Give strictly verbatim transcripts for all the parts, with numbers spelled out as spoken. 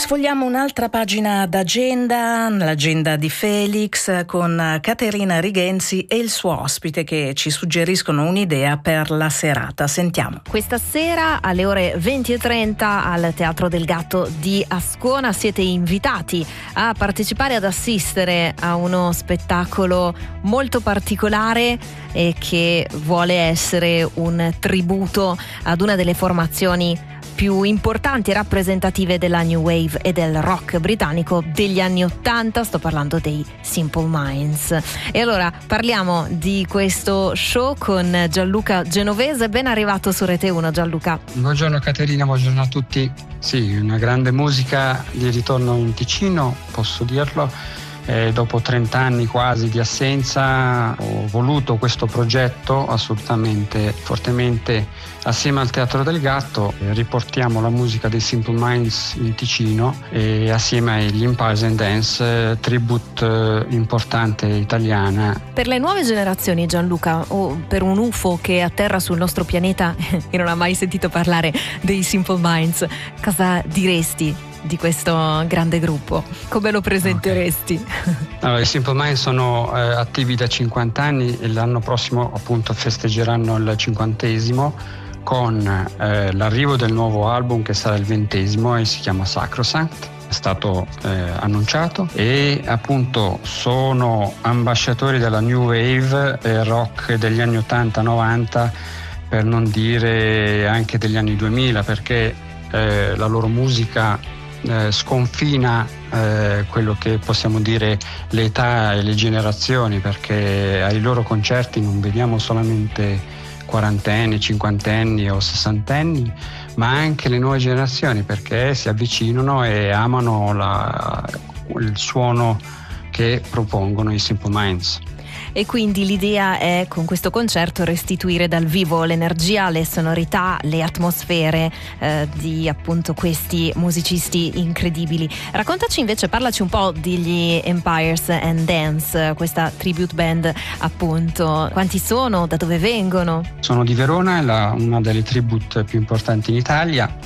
Sfogliamo un'altra pagina d'agenda, l'agenda di Felix, con Caterina Rigenzi e il suo ospite che ci suggeriscono un'idea per la serata. Sentiamo. Questa sera alle ore venti e trenta al Teatro del Gatto di Ascona siete invitati a partecipare, ad assistere a uno spettacolo molto particolare e che vuole essere un tributo ad una delle formazioni più importanti e rappresentative della New Wave e del rock britannico degli anni Ottanta. Sto parlando dei Simple Minds. E allora parliamo di questo show con Gianluca Genovese. Ben arrivato su Rete uno, Gianluca. Buongiorno Caterina, buongiorno a tutti. Sì, una grande musica di ritorno in Ticino, posso dirlo. Eh, dopo trenta anni quasi di assenza ho voluto questo progetto assolutamente fortemente assieme al Teatro del Gatto. Eh, riportiamo la musica dei Simple Minds in Ticino e assieme agli Empires and Dance, eh, tribute eh, importante italiana. Per le nuove generazioni, Gianluca, o per un U F O che atterra sul nostro pianeta e non ha mai sentito parlare dei Simple Minds, cosa diresti di questo grande gruppo? Come lo presenteresti? Okay. Allora, i Simple Minds sono eh, attivi da cinquanta anni e l'anno prossimo appunto festeggeranno il cinquantesimo con eh, l'arrivo del nuovo album che sarà il ventesimo e si chiama Sacrosanct. È stato eh, annunciato e appunto sono ambasciatori della New Wave e rock degli anni ottanta novanta, per non dire anche degli anni duemila, perché eh, la loro musica Eh, sconfina eh, quello che possiamo dire l'età e le generazioni, perché ai loro concerti non vediamo solamente quarantenni, cinquantenni o sessantenni, ma anche le nuove generazioni, perché si avvicinano e amano la, il suono che propongono i Simple Minds. E quindi l'idea è, con questo concerto, restituire dal vivo l'energia, le sonorità, le atmosfere eh, di appunto questi musicisti incredibili. Raccontaci invece, parlaci un po' degli Empires and Dance, questa tribute band appunto. Quanti sono? Da dove vengono? Sono di Verona, è la, una delle tribute più importanti in Italia,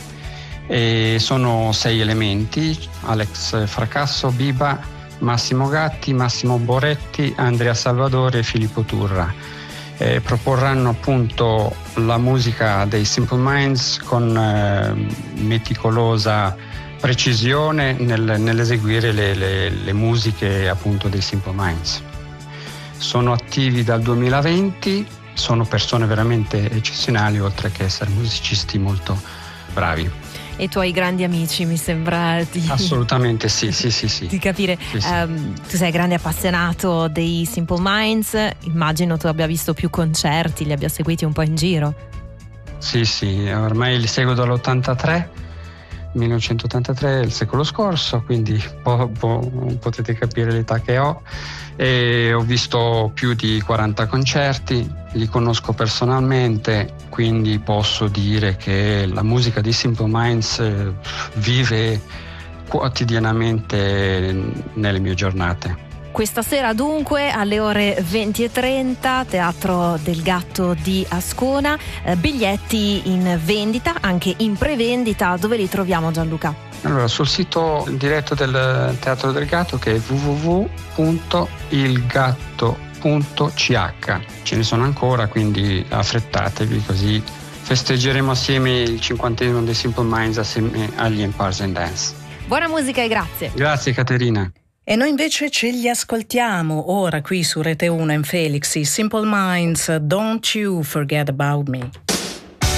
e sono sei elementi: Alex Fracasso, Biba, Massimo Gatti, Massimo Boretti, Andrea Salvadore e Filippo Turra. Eh, proporranno appunto la musica dei Simple Minds con eh, meticolosa precisione nel, nell'eseguire le, le, le musiche appunto dei Simple Minds. Sono attivi dal duemilaventi, sono persone veramente eccezionali, oltre che essere musicisti molto bravi. E tuoi grandi amici, mi sembra di... Assolutamente sì, sì, sì, sì. di capire. Sì, sì. Um, tu sei grande appassionato dei Simple Minds, immagino tu abbia visto più concerti, li abbia seguiti un po' in giro. Sì, sì, ormai li seguo dall'ottantatré, millenovecentottantatré, il secolo scorso, quindi po- po- potete capire l'età che ho, e ho visto più di quaranta concerti, li conosco personalmente, quindi posso dire che la musica di Simple Minds vive quotidianamente nelle mie giornate. Questa sera dunque alle ore venti e trenta, Teatro del Gatto di Ascona, eh, biglietti in vendita, anche in prevendita. Dove li troviamo, Gianluca? Allora, sul sito diretto del Teatro del Gatto, che è w w w punto il gatto punto c h. Ce ne sono ancora, quindi affrettatevi, così festeggeremo assieme il cinquantesimo dei Simple Minds assieme agli Empires and Dance. Buona musica e grazie. Grazie Caterina. E noi invece ce li ascoltiamo ora qui su Rete uno in Felix, i Simple Minds, Don't You Forget About Me.